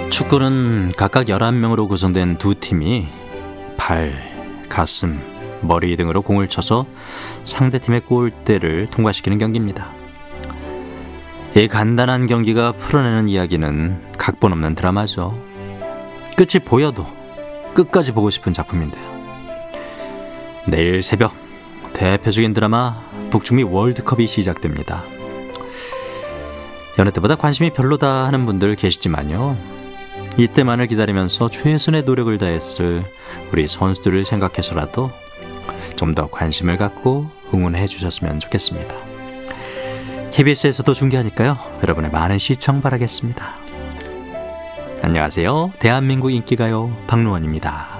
축구는 각각 11명으로 구성된 두 팀이 발, 가슴, 머리 등으로 공을 쳐서 상대팀의 골대를 통과시키는 경기입니다. 이 간단한 경기가 풀어내는 이야기는 각본 없는 드라마죠. 끝이 보여도 끝까지 보고 싶은 작품인데요. 내일 새벽 대표적인 드라마 북중미 월드컵이 시작됩니다. 여느 때보다 관심이 별로다 하는 분들 계시지만요, 이때만을 기다리면서 최선의 노력을 다했을 우리 선수들을 생각해서라도 좀 더 관심을 갖고 응원해 주셨으면 좋겠습니다. KBS에서도 중계하니까요, 여러분의 많은 시청 바라겠습니다. 안녕하세요. 대한민국 인기가요 박노원입니다.